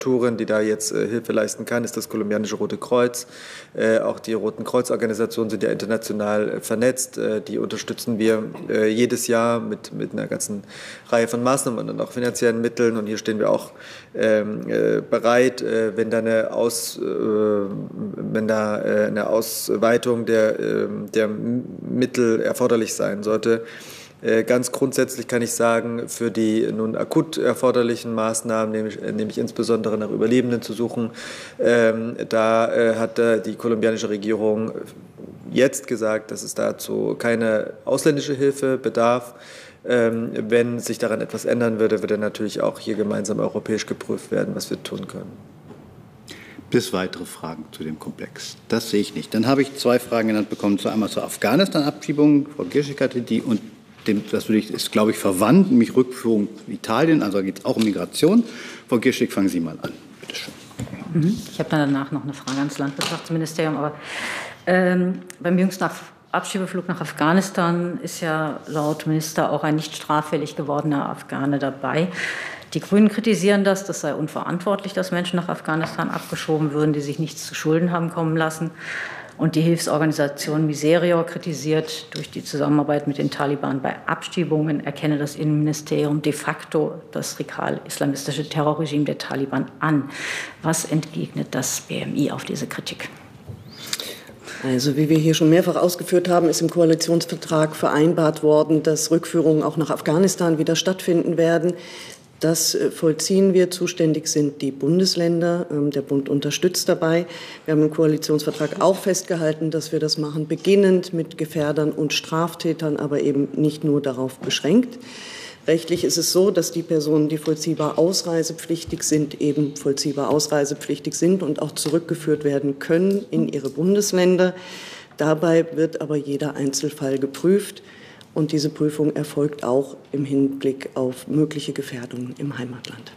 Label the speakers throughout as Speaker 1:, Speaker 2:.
Speaker 1: die da jetzt Hilfe leisten kann, ist das kolumbianische Rote Kreuz. Auch die Roten Kreuz-Organisationen sind ja international vernetzt. Die unterstützen wir jedes Jahr mit einer ganzen Reihe von Maßnahmen und auch finanziellen Mitteln. Und hier stehen wir auch bereit, wenn da eine Ausweitung der Mittel erforderlich sein sollte. Ganz grundsätzlich kann ich sagen, für die nun akut erforderlichen Maßnahmen, nämlich insbesondere nach Überlebenden zu suchen, da hat die kolumbianische Regierung jetzt gesagt, dass es dazu keine ausländische Hilfe bedarf. Wenn sich daran etwas ändern würde, würde natürlich auch hier gemeinsam europäisch geprüft werden, was wir tun können.
Speaker 2: Bis weitere Fragen zu dem Komplex? Das sehe ich nicht. Dann habe ich 2 Fragen genannt bekommen. Einmal zur Afghanistan-Abschiebung. Frau Girschek hatte die und das ist, glaube ich, verwandt, nämlich Rückführung Italien, also geht es auch um Migration. Frau Girschek, fangen Sie mal an. Bitte schön.
Speaker 3: Ich habe dann danach noch eine Frage ans Landwirtschaftsministerium. Aber beim jüngsten Abschiebeflug nach Afghanistan ist ja laut Minister auch ein nicht straffällig gewordener Afghane dabei. Die Grünen kritisieren das sei unverantwortlich, dass Menschen nach Afghanistan abgeschoben würden, die sich nichts zu Schulden haben kommen lassen. Und die Hilfsorganisation Miserior kritisiert, durch die Zusammenarbeit mit den Taliban bei Abschiebungen erkenne das Innenministerium de facto das radikal-islamistische Terrorregime der Taliban an. Was entgegnet das BMI auf diese Kritik?
Speaker 4: Also wie wir hier schon mehrfach ausgeführt haben, ist im Koalitionsvertrag vereinbart worden, dass Rückführungen auch nach Afghanistan wieder stattfinden werden. Das vollziehen wir. Zuständig sind die Bundesländer. Der Bund unterstützt dabei. Wir haben im Koalitionsvertrag auch festgehalten, dass wir das machen, beginnend mit Gefährdern und Straftätern, aber eben nicht nur darauf beschränkt. Rechtlich ist es so, dass die Personen, die vollziehbar ausreisepflichtig sind, eben vollziehbar ausreisepflichtig sind und auch zurückgeführt werden können in ihre Bundesländer. Dabei wird aber jeder Einzelfall geprüft. Und diese Prüfung erfolgt auch im Hinblick auf mögliche Gefährdungen im Heimatland.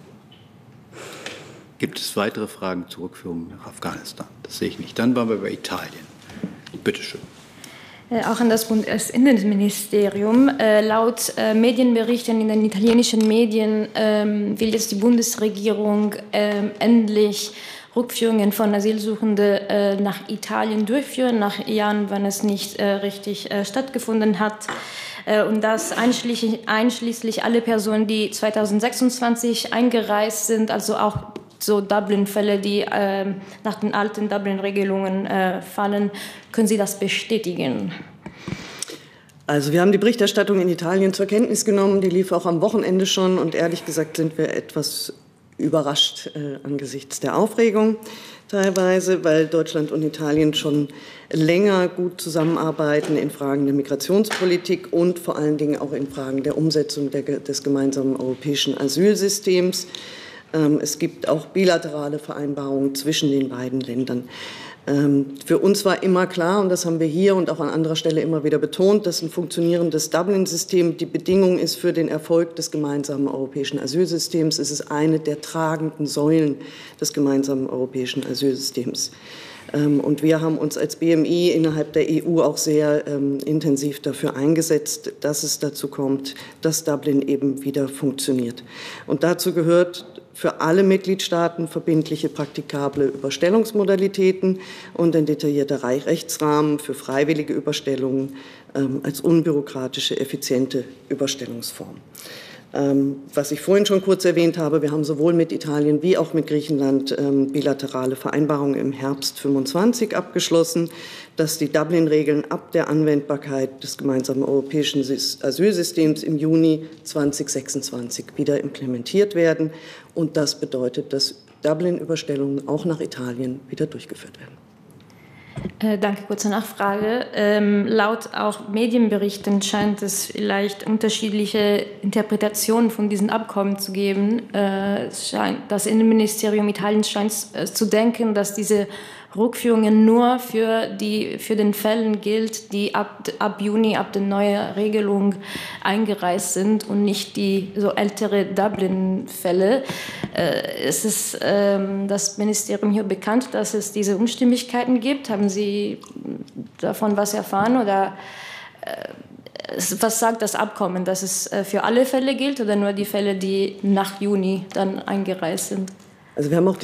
Speaker 2: Gibt es weitere Fragen zur Rückführung nach Afghanistan? Das sehe ich nicht. Dann waren wir bei Italien. Bitte schön.
Speaker 5: Auch an das Bundesinnenministerium. Laut Medienberichten in den italienischen Medien will jetzt die Bundesregierung endlich Rückführungen von Asylsuchenden nach Italien durchführen, nach Jahren, wenn es nicht richtig stattgefunden hat. Und das einschließlich alle Personen, die 2026 eingereist sind, also auch so Dublin-Fälle, die nach den alten Dublin-Regelungen fallen. Können Sie das bestätigen?
Speaker 4: Also wir haben die Berichterstattung in Italien zur Kenntnis genommen. Die lief auch am Wochenende schon. Und ehrlich gesagt sind wir etwas überrascht angesichts der Aufregung teilweise, weil Deutschland und Italien schon länger gut zusammenarbeiten in Fragen der Migrationspolitik und vor allen Dingen auch in Fragen der Umsetzung des gemeinsamen europäischen Asylsystems. Es gibt auch bilaterale Vereinbarungen zwischen den beiden Ländern. Für uns war immer klar, und das haben wir hier und auch an anderer Stelle immer wieder betont, dass ein funktionierendes Dublin-System die Bedingung ist für den Erfolg des gemeinsamen europäischen Asylsystems. Es ist eine der tragenden Säulen des gemeinsamen europäischen Asylsystems. Und wir haben uns als BMI innerhalb der EU auch sehr intensiv dafür eingesetzt, dass es dazu kommt, dass Dublin eben wieder funktioniert. Und dazu gehört für alle Mitgliedstaaten verbindliche, praktikable Überstellungsmodalitäten und ein detaillierter Rechtsrahmen für freiwillige Überstellungen als unbürokratische, effiziente Überstellungsform. Was ich vorhin schon kurz erwähnt habe, wir haben sowohl mit Italien wie auch mit Griechenland bilaterale Vereinbarungen im Herbst 25 abgeschlossen, dass die Dublin-Regeln ab der Anwendbarkeit des gemeinsamen europäischen Asylsystems im Juni 2026 wieder implementiert werden. Und das bedeutet, dass Dublin-Überstellungen auch nach Italien wieder durchgeführt werden.
Speaker 5: Danke, kurze Nachfrage. Laut auch Medienberichten scheint es vielleicht unterschiedliche Interpretationen von diesen Abkommen zu geben. Das Innenministerium Italiens scheint zu denken, dass diese Rückführungen nur für den Fällen gilt, die ab Juni, ab der neuen Regelung eingereist sind und nicht die so ältere Dublin-Fälle. Ist es das Ministerium hier bekannt, dass es diese Unstimmigkeiten gibt? Haben Sie davon was erfahren oder was sagt das Abkommen, dass es für alle Fälle gilt oder nur die Fälle, die nach Juni dann eingereist sind?
Speaker 4: Also wir haben auch